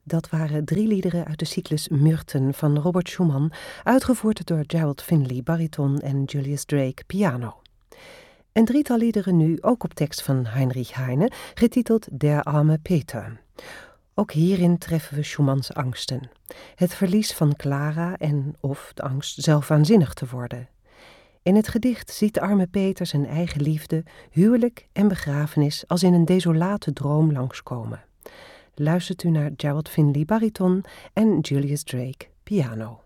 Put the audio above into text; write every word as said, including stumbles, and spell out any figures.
Dat waren drie liederen uit de cyclus Myrten van Robert Schumann, uitgevoerd door Gerald Finley, bariton en Julius Drake, piano. Een drietal liederen nu ook op tekst van Heinrich Heine, getiteld Der arme Peter. Ook hierin treffen we Schumanns angsten. Het verlies van Clara en of de angst zelf waanzinnig te worden. In het gedicht ziet de arme Peter zijn eigen liefde, huwelijk en begrafenis als in een desolate droom langskomen. Luistert u naar Gerald Finley, bariton en Julius Drake, piano.